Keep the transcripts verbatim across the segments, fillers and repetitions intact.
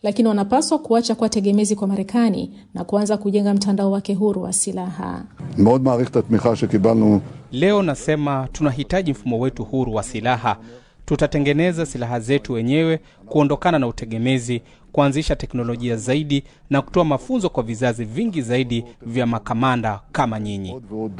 lakini wanapaswa kuacha kuwa tegemezi kwa Marekani na kuanza kujenga mtandao wake huru wa silaha. Leo nasema tunahitaji mfumo wetu huru wa silaha. Tutatengeneza silaha zetu wenyewe, kuondokana na utegemezi, kuanzisha teknolojia zaidi na kutoa mafunzo kwa vizazi vingi zaidi vya makamanda kama nyinyi.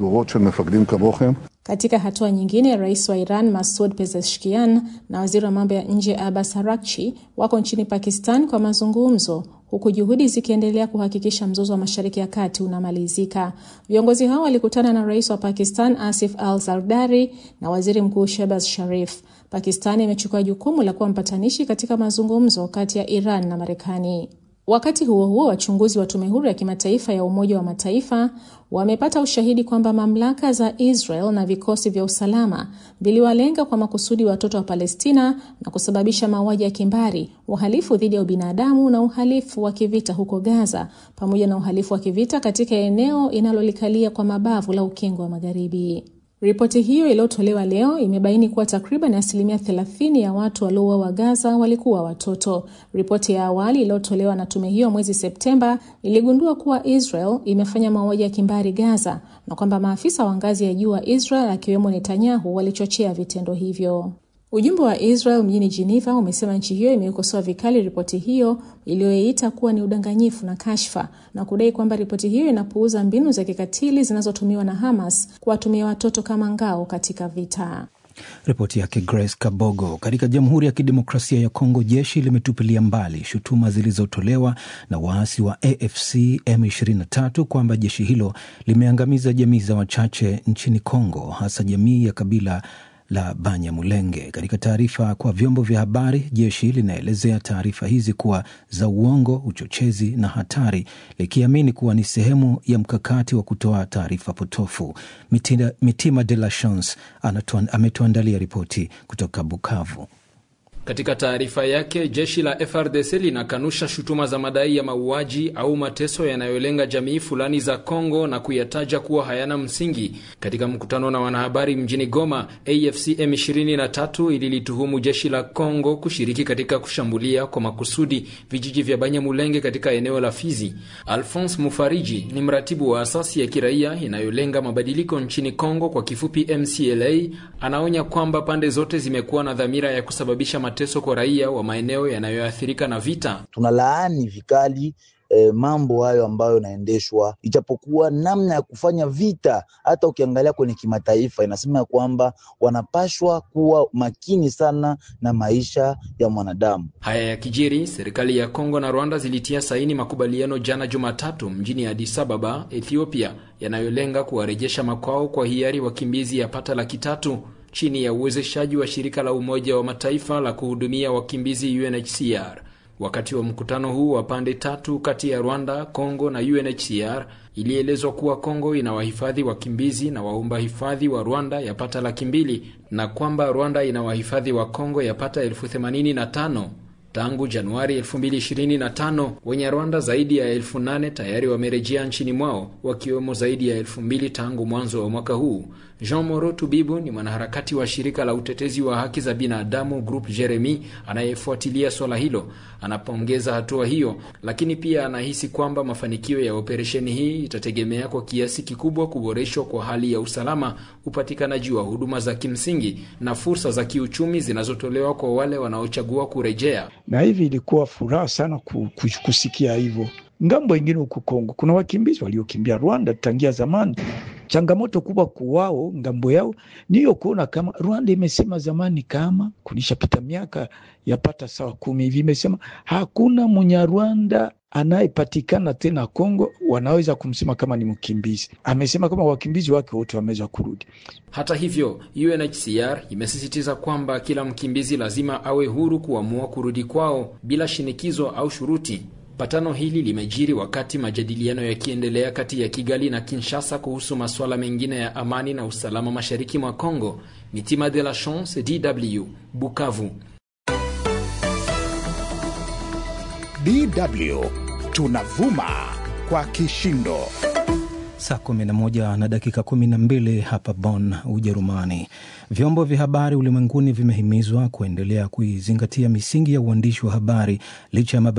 Katika hatua nyingine, rais wa Iran Masoud Pezeshkian na waziri wa mambo ya nje Abbas Araghchi wako nchini Pakistan kwa mazungumzo, huku juhudi zikiendelea kuhakikisha mzozo wa Mashariki ya Kati unamalizika. Viongozi hao walikutana na rais wa Pakistan Asif al-Zardari na waziri mkuu Shehbaz Sharif. Pakistan imechukua jukumu la kuwa mpatanishi katika mazungumzo kati ya Iran na Marekani. Wakati huo huo, wachunguzi wa tume huru ya kimataifa ya Umoja wa Mataifa wamepata ushahidi kwamba mamlaka za Israel na vikosi vya usalama viliwalenga kwa makusudi watoto wa Palestina na kusababisha mauaji ya kimbari, uhalifu dhidi ya ubinadamu na uhalifu wa kivita huko Gaza, pamoja na uhalifu wa kivita katika eneo inalolikalia kwa mabavu la Ukingo wa Magharibi. Ripoti hiyo iliyotolewa leo imebaini kuwa takriban asilimia thelathini ya watu waliouawa Gaza walikuwa watoto. Ripoti ya awali iliyotolewa na tume hiyo mwezi Septemba iligundua kuwa Israel imefanya mauaji ya kimbari Gaza na kwamba maafisa wa ngazi ya juu wa Israel akiwemo Netanyahu walichochea vitendo hivyo. Ujumbe wa Israel mjini Geneva umesema nchi hiyo imeikosoa vikali ripoti hiyo iliyoita kuwa ni udanganyifu na kashfa, na kudai kwamba ripoti hiyo inapuuza mbinu za kikatili zinazotumiwa na Hamas kuwatumia watoto kama ngao katika vita. Ripoti yake Grace Kabogo. Katika Jamhuri ya Kidemokrasia ya Kongo, jeshi limetupilia mbali shutuma zilizotolewa na waasi wa A F C M ishirini na tatu kwamba jeshi hilo limeangamiza jamii za wachache nchini Kongo, hasa jamii ya kabila la Banyamulenge. Katika taarifa kwa vyombo vya habari, jeshi linaelezea taarifa hizi kuwa za uongo, uchochezi na hatari, likiamini kuwa ni sehemu ya mkakati wa kutoa taarifa potofu. Mitima, Mitima de la Chance ametuandalia ripoti kutoka Bukavu. Katika taarifa yake, jeshi la F R D C linakanusha shutuma za madai ya mauaji au mateso yanayolenga jamii fulani za Kongo na kuyataja kuwa hayana msingi. Katika mkutano na wanahabari mjini Goma, A F C M ishirini na tatu ililituhumu jeshi la Kongo kushiriki katika kushambulia kwa makusudi vijiji vya Banyamulenge katika eneo la Fizi. Alphonse Mufariji ni mratibu wa asasi ya kiraia inayolenga mabadiliko nchini Kongo, kwa kifupi M C L A, anaonya kwamba pande zote zimekuwa na dhamira ya kusababisha mateso kwa raia wa maeneo yanayoathirika na vita. Tunalaani vikali E, mambo hayo ambayo yanaendeshwa, ijapokuwa namna ya kufanya vita, hata ukiangalia kwenye kimataifa inasema kwamba wanapashwa kuwa makini sana na maisha ya mwanadamu. Haya ya kijiri, serikali ya Kongo na Rwanda zilitia saini makubaliano jana Jumatatu mjini Addis Ababa, Ethiopia, yanayolenga kuwarejesha makwao kwa hiari wakimbizi yapata laki tatu chini ya uwezeshaji wa shirika la Umoja wa Mataifa la kuhudumia wakimbizi U N H C R. Wakati wa mkutano huu wa pande tatu kati ya Rwanda, Kongo na U N H C R, ilielezwa kuwa Kongo inawahifadhi wakimbizi na waomba hifadhi wa Rwanda yapata laki mbili na kwamba Rwanda inawahifadhi wa Kongo yapata elfu themanini na tano. Tangu Januari elfu mbili ishirini na tano, wenye Rwanda zaidi ya elfu nane tayari wamerejea nchini mwao, wakiwemo zaidi ya elfu mbili tangu mwanzo wa mwaka huu. Jean Moro Tubibu ni mwanaharakati wa shirika la utetezi wa haki za binadamu Group Jeremy anayefuatilia swala hilo. Anapongeza hatua hiyo, lakini pia anahisi kwamba mafanikio ya operesheni hii itategemea kwa kiasi kikubwa kuboreshwa kwa hali ya usalama, upatikanaji wa huduma za kimsingi na fursa za kiuchumi zinazotolewa kwa wale wanaochagua kurejea. Na hivi ilikuwa furaha sana kusikia hivyo. Ngambo ingine huko Kongo kuna wakimbizi waliokimbia Rwanda tangia zamani. Changamoto kubwa kuwao ngambo yao niyo kuona kama Rwanda imesema zamani, kama kunishapita miaka yapata sawa kumi hivi, imesema hakuna Munyarwanda anayepatikana tena Kongo wanaweza kumsema kama ni mkimbizi. Amesema kama wakimbizi wake wote wameweza kurudi. Hata hivyo, U N H C R imesisitiza kwamba kila mkimbizi lazima awe huru kuamua kurudi kwao bila shinikizo au shuruti. Patano hili limejiri wakati majadiliano yakiendelea kati ya Kigali na Kinshasa kuhusu masuala mengine ya amani na usalama mashariki mwa Kongo. Mitima de la Chance, D W, Bukavu. D W tunavuma kwa kishindo. Saa kumi na moja na dakika kumi na mbili hapa Bonn, Ujerumani. Vyombo vya habari ulimwenguni vimehimizwa kuendelea kuizingatia misingi ya uandishi wa habari licha ya